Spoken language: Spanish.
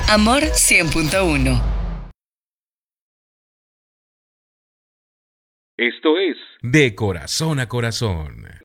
Amor 100.1. Esto es De Corazón a Corazón.